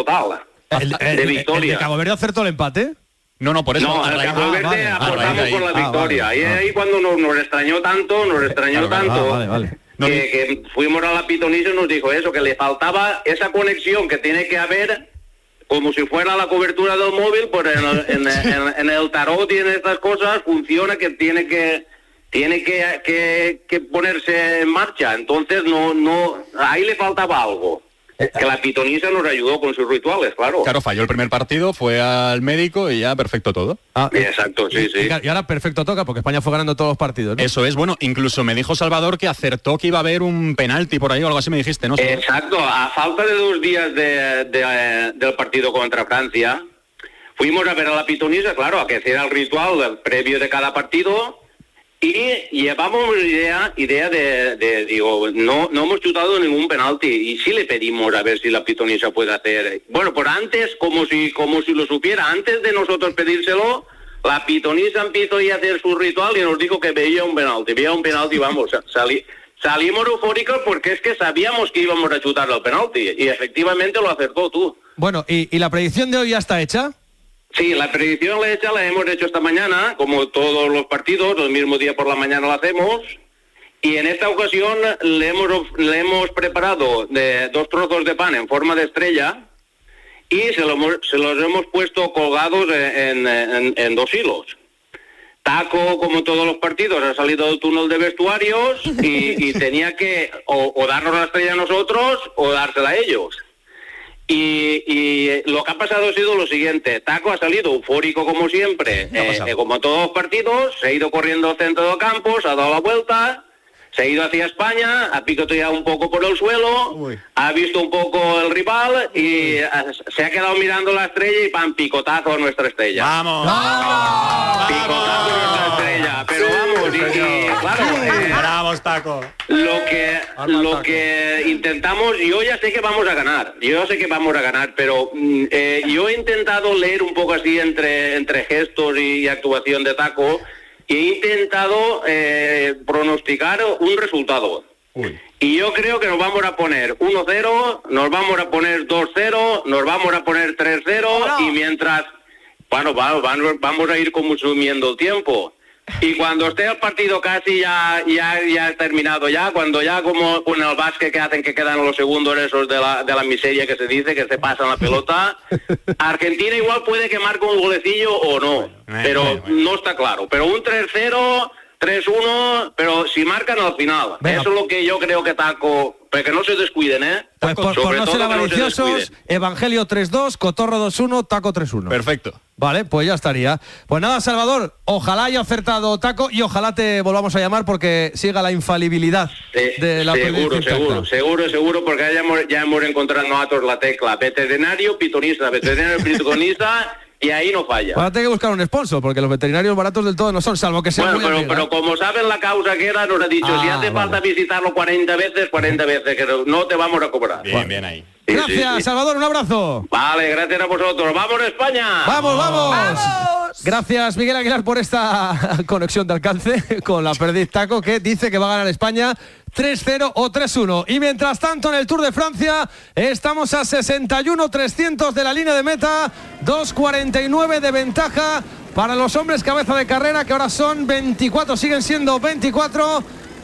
total de victoria. ¿El Cabo Verde acertó el empate? No, por eso. No, el Cabo Verde aportamos por la victoria. Vale. Y ahí cuando nos extrañó tanto, Vale. Que fuimos a la pitonisa y nos dijo eso, que le faltaba esa conexión que tiene que haber, como si fuera la cobertura del móvil, pues en el tarot y en estas cosas funciona, que tiene que ponerse en marcha. Entonces no ahí le faltaba algo. Que la pitonisa nos ayudó con sus rituales, claro. Claro, falló el primer partido, fue al médico y ya perfecto todo. Exacto, sí. Y ahora perfecto toca, porque España fue ganando todos los partidos, ¿no? Eso es, bueno, incluso me dijo Salvador que acertó que iba a haber un penalti por ahí o algo así, me dijiste, ¿no? Exacto, a falta de 2 días del partido contra Francia, fuimos a ver a la pitonisa, claro, a que hiciera el ritual previo de cada partido. Y llevamos idea de digo, no hemos chutado ningún penalti, y sí le pedimos a ver si la pitonisa puede hacer. Bueno, por antes, como si lo supiera, antes de nosotros pedírselo, la pitonisa empezó a hacer su ritual y nos dijo que veía un penalti, vamos, salimos eufóricos porque es que sabíamos que íbamos a chutar el penalti, y efectivamente lo acertó tú. Bueno, ¿y la predicción de hoy ya está hecha? Sí, la predicción la hemos hecho esta mañana, como todos los partidos, el mismo día por la mañana la hacemos, y en esta ocasión le hemos preparado 2 trozos de pan en forma de estrella y se los hemos puesto colgados en 2 hilos. Taco, como todos los partidos, ha salido del túnel de vestuarios y tenía que o darnos la estrella a nosotros o dársela a ellos. Y lo que ha pasado ha sido lo siguiente: Taco ha salido eufórico como siempre, como todos los partidos, se ha ido corriendo al centro del campo, se ha dado la vuelta, se ha ido hacia España, ha picoteado un poco por el suelo, ha visto un poco el rival y se ha quedado mirando la estrella y picotazo a nuestra estrella. ¡Vamos! Picotazo a nuestra estrella, pero vamos, claro, ¡Vamos, Taco! Lo que intentamos, yo ya sé que vamos a ganar, pero yo he intentado leer un poco así entre gestos y actuación de Taco, y he intentado pronosticar un resultado. Y yo creo que nos vamos a poner 1-0, nos vamos a poner 2-0, nos vamos a poner 3-0, y mientras, vamos a ir consumiendo el tiempo. Y cuando esté el partido casi ya terminado, cuando ya como con el básquet que hacen, que quedan los segundos esos de la miseria que se dice, que se pasan la pelota, Argentina igual puede que marque un golecillo o no, pero no está claro. Pero un 3-0, 3-1, pero si marcan al final. Venga. Eso es lo que yo creo que Taco, pero que no se descuiden, Pues por no ser avariciosos, Evangelio 3-2, Cotorro 2-1, Taco 3-1. Perfecto. Vale, pues ya estaría. Pues nada, Salvador, ojalá haya acertado Taco y ojalá te volvamos a llamar porque siga la infalibilidad de la Seguro, porque ya hemos encontrado nosotros la tecla veterinario, pitonista, y ahí no falla. Ahora tengo que buscar un sponsor, porque los veterinarios baratos del todo no son, salvo que sean pero como saben la causa que era, nos ha dicho, si hace falta visitarlo 40 veces, que no te vamos a cobrar. Bien ahí. Gracias, Salvador, un abrazo. Vale, gracias a vosotros. ¡Vamos, España! ¡Vamos! Gracias, Miguel Aguilar, por esta conexión de alcance con la perdiz Taco, que dice que va a ganar España 3-0 o 3-1. Y mientras tanto, en el Tour de Francia, estamos a 61.300 de la línea de meta, 2.49 de ventaja para los hombres cabeza de carrera, que ahora son 24, siguen siendo 24.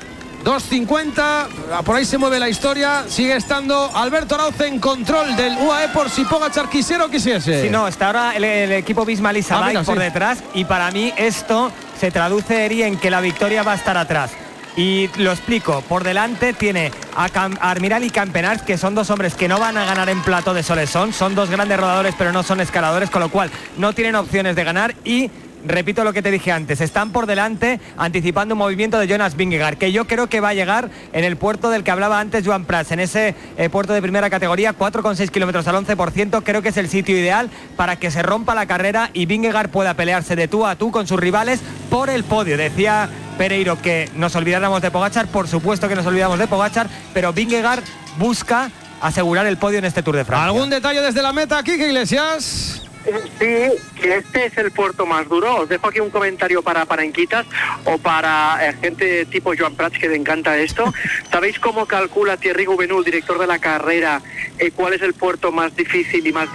2.50, por ahí se mueve la historia, sigue estando Alberto Arauce en control del UAE por si Pogačar quisiera o quisiese. Sí, no, está ahora el equipo Bismal y Sabay por detrás, y para mí esto se traduce, Eri, en que la victoria va a estar atrás. Y lo explico, por delante tiene a Armiral y Campenars, que son 2 hombres que no van a ganar en Plató de Solesón, son 2 grandes rodadores pero no son escaladores, con lo cual no tienen opciones de ganar. Y repito lo que te dije antes, están por delante anticipando un movimiento de Jonas Vingegaard, que yo creo que va a llegar en el puerto del que hablaba antes Joan Prats, en ese puerto de primera categoría, 4,6 kilómetros al 11%, creo que es el sitio ideal para que se rompa la carrera y Vingegaard pueda pelearse de tú a tú con sus rivales por el podio. Decía Pereiro que nos olvidáramos de Pogačar, por supuesto que nos olvidamos de Pogačar, pero Vingegaard busca asegurar el podio en este Tour de Francia. ¿Algún detalle desde la meta, Quique Iglesias? Sí, que este es el puerto más duro. Os dejo aquí un comentario para Parenquitas o para gente tipo Joan Prats, que le encanta esto. ¿Sabéis cómo calcula Thierry Gouvenou, director de la carrera, cuál es el puerto más difícil y más